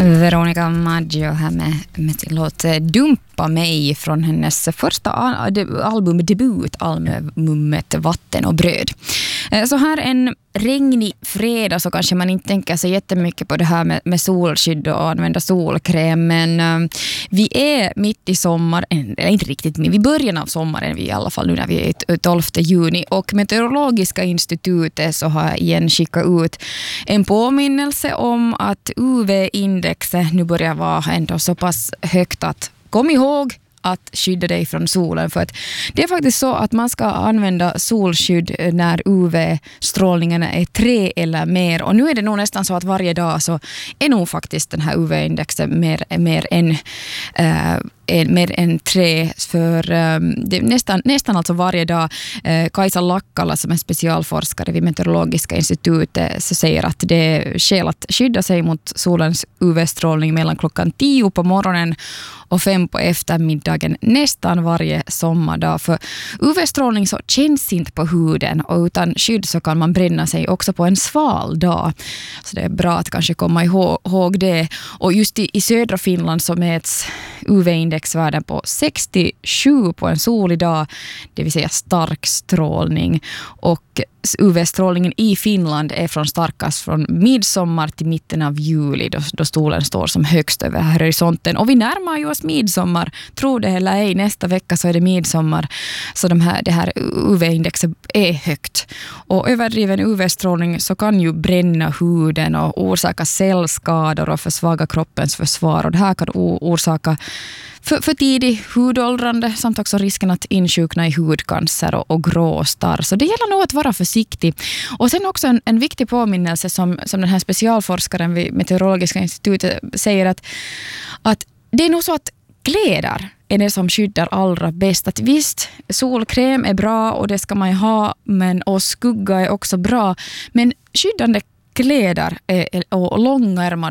Veronica Maggio här med sin låt Dumpa mig från hennes första debutalbumet Vatten och bröd. Så här en regnig fredag så kanske man inte tänker sig jättemycket på det här med solskydd och använda solkräm, men vi är mitt i sommar, eller inte riktigt, men vi början av sommaren vi i alla fall nu när vi är 12 juni, och Meteorologiska institutet så har igen skickat ut en påminnelse om att UV-indexet nu börjar vara ändå så pass högt att kom ihåg att skydda dig från solen, för att det är faktiskt så att man ska använda solskydd när UV-strålningen är 3 eller mer, och nu är det nog nästan så att varje dag så är nog faktiskt den här UV-indexet mer än 3 för det nästan alltså varje dag. Kajsa Lakkala som är specialforskare vid Meteorologiska institutet så säger att det är skäl att skydda sig mot solens UV-strålning mellan klockan 10 på morgonen och 5 på eftermiddagen nästan varje sommardag, för UV-strålning så känns inte på huden, och utan skydd så kan man bränna sig också på en sval dag. Så det är bra att kanske komma ihåg det. Och just i södra Finland så mäts UV-indexvärden på 67 på en solig dag, det vill säga stark strålning, och UV-strålningen i Finland är från starkast från midsommar till mitten av juli då solen står som högst över horisonten. Och vi närmar ju oss midsommar, tror det eller ej, nästa vecka så är det midsommar, så det här UV-indexet är högt. Och överdriven UV-strålning så kan ju bränna huden och orsaka cellskador och försvaga kroppens försvar, och det här kan orsaka för tidig hudåldrande samt också risken att insjukna i hudcancer och gråstarr. Så det gäller nog att vara försiktig. Och sen också en viktig påminnelse som den här specialforskaren vid Meteorologiska institutet säger att det är nog så att kläder är det som skyddar allra bäst. Att visst, solkräm är bra och det ska man ju ha, och skugga är också bra. Men skyddande kläder och långärmar